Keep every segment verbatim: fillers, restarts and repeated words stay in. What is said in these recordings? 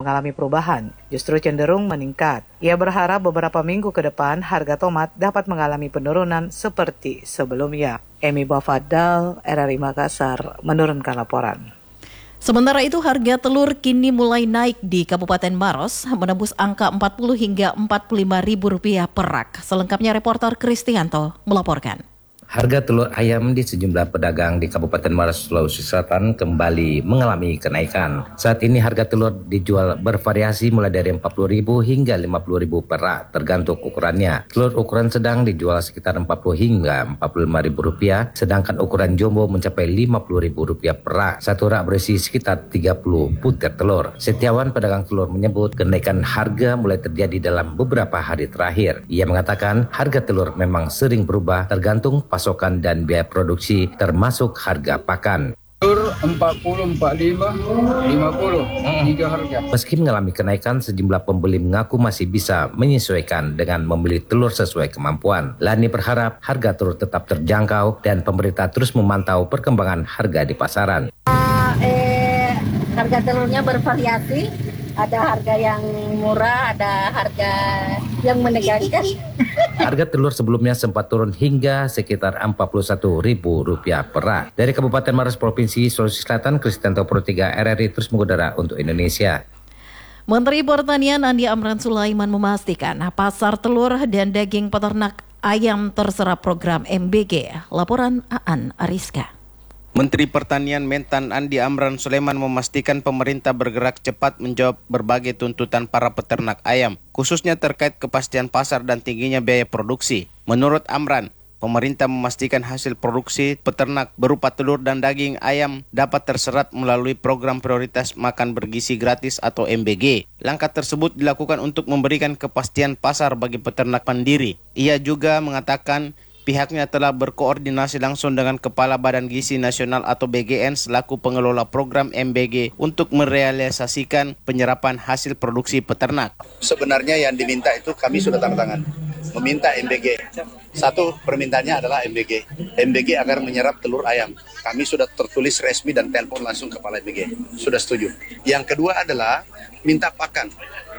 mengalami perubahan, justru cenderung meningkat. Ia berharap beberapa minggu ke depan harga tomat dapat mengalami penurunan seperti sebelumnya. Emi Bafadal, R R I Makassar, menurunkan laporan. Sementara itu harga telur kini mulai naik di Kabupaten Maros, menembus angka empat puluh hingga empat puluh lima ribu rupiah per rak. Selengkapnya reporter Kristianto melaporkan. Harga telur ayam di sejumlah pedagang di Kabupaten Maros, Sulawesi Selatan kembali mengalami kenaikan. Saat ini harga telur dijual bervariasi mulai dari empat puluh ribu hingga lima puluh ribu per rak, tergantung ukurannya. Telur ukuran sedang dijual sekitar empat puluh hingga empat puluh lima ribu rupiah, sedangkan ukuran jumbo mencapai lima puluh ribu rupiah per rak. Satu rak berisi sekitar tiga puluh butir telur. Setiawan pedagang telur menyebut kenaikan harga mulai terjadi dalam beberapa hari terakhir. Ia mengatakan harga telur memang sering berubah tergantung pasokan dan biaya produksi termasuk harga pakan. Telur empat puluh, empat puluh lima, lima puluh, tiga harga. Meski mengalami kenaikan, sejumlah pembeli mengaku masih bisa menyesuaikan dengan membeli telur sesuai kemampuan. Lani berharap harga telur tetap terjangkau dan pemerintah terus memantau perkembangan harga di pasaran. Uh, eh, harga telurnya bervariasi. Ada harga yang murah, ada harga yang menegangkan. Harga telur sebelumnya sempat turun hingga sekitar empat puluh satu ribu rupiah per rak. Dari Kabupaten Maros, Provinsi Sulawesi Selatan, Kristianto Pro tiga R R I terus mengudara untuk Indonesia. Menteri Pertanian Andi Amran Sulaiman memastikan pasar telur dan daging peternak ayam terserap program M B G. Laporan Aan Ariska. Menteri Pertanian Mentan Andi Amran Sulaiman memastikan pemerintah bergerak cepat menjawab berbagai tuntutan para peternak ayam, khususnya terkait kepastian pasar dan tingginya biaya produksi. Menurut Amran, pemerintah memastikan hasil produksi peternak berupa telur dan daging ayam dapat terserap melalui program prioritas makan bergizi gratis atau M B G. Langkah tersebut dilakukan untuk memberikan kepastian pasar bagi peternak mandiri. Ia juga mengatakan pihaknya telah berkoordinasi langsung dengan Kepala Badan Gizi Nasional atau B G N selaku pengelola program M B G untuk merealisasikan penyerapan hasil produksi peternak. Sebenarnya yang diminta itu kami sudah tanda tangan, meminta M B G. Satu permintaannya adalah M B G. M B G agar menyerap telur ayam. Kami sudah tertulis resmi dan telepon langsung Kepala M B G. Sudah setuju. Yang kedua adalah minta pakan.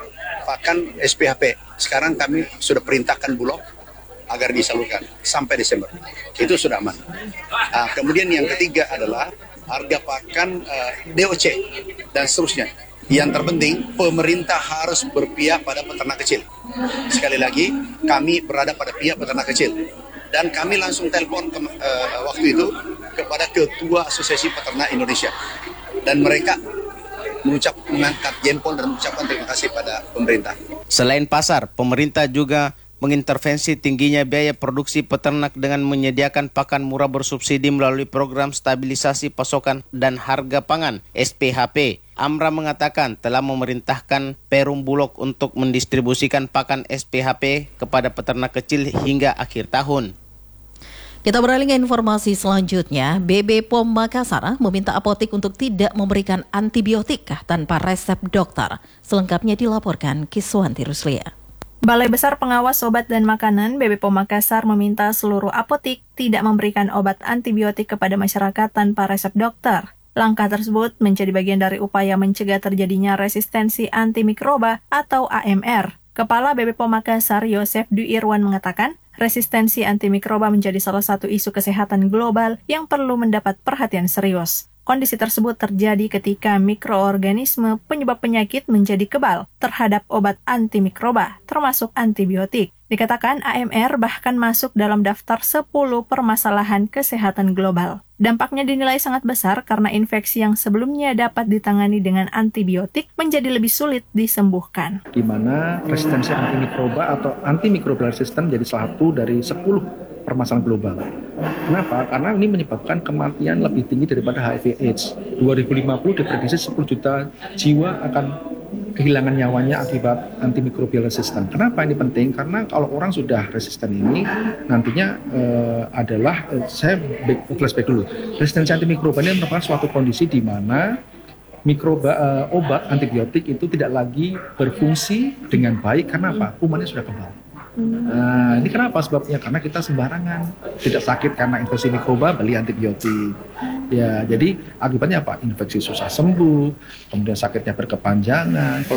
Pakan S P H P. Sekarang kami sudah perintahkan Bulog agar disalurkan sampai Desember. Itu sudah aman. Nah, kemudian yang ketiga adalah harga pakan uh, D O C dan seterusnya. Yang terpenting, pemerintah harus berpihak pada peternak kecil. Sekali lagi, kami berada pada pihak peternak kecil. Dan kami langsung telepon ke, uh, waktu itu kepada Ketua Asosiasi Peternak Indonesia. Dan mereka mengucap mengangkat jempol dan mengucapkan terima kasih pada pemerintah. Selain pasar, pemerintah juga mengintervensi tingginya biaya produksi peternak dengan menyediakan pakan murah bersubsidi melalui program stabilisasi pasokan dan harga pangan S P H P. Amra mengatakan telah memerintahkan Perum Bulog untuk mendistribusikan pakan S P H P kepada peternak kecil hingga akhir tahun. Kita beralih ke informasi selanjutnya. B B P O M Makassar meminta apotek untuk tidak memberikan antibiotik tanpa resep dokter. Selengkapnya dilaporkan Kiswanti Ruslia. Balai Besar Pengawas Obat dan Makanan B B P O M Makassar meminta seluruh apotik tidak memberikan obat antibiotik kepada masyarakat tanpa resep dokter. Langkah tersebut menjadi bagian dari upaya mencegah terjadinya resistensi antimikroba atau A M R. Kepala B B P O M Makassar Yosef Dwi Irwan mengatakan, resistensi antimikroba menjadi salah satu isu kesehatan global yang perlu mendapat perhatian serius. Kondisi tersebut terjadi ketika mikroorganisme penyebab penyakit menjadi kebal terhadap obat antimikroba, termasuk antibiotik. Dikatakan A M R bahkan masuk dalam daftar sepuluh permasalahan kesehatan global. Dampaknya dinilai sangat besar karena infeksi yang sebelumnya dapat ditangani dengan antibiotik menjadi lebih sulit disembuhkan. Di mana resistensi antimikroba atau antimicrobial resistance menjadi salah satu dari sepuluh permasalahan global. Kenapa? Karena ini menyebabkan kematian lebih tinggi daripada H I V AIDS. dua ribu lima puluh diprediksi sepuluh juta jiwa akan kehilangan nyawanya akibat antimicrobial resistance. Kenapa ini penting? Karena kalau orang sudah resisten ini, nantinya eh, adalah, eh, saya back, flashback dulu. Resistensi antimikroba ini merupakan suatu kondisi di mana mikroba eh, obat antibiotik itu tidak lagi berfungsi dengan baik. Karena apa? Kumannya sudah kebal. Nah, ini kenapa sebabnya? Karena kita sembarangan, tidak sakit karena infeksi mikroba, beli antibiotik. Ya, jadi akibatnya apa? Infeksi susah sembuh, kemudian sakitnya berkepanjangan.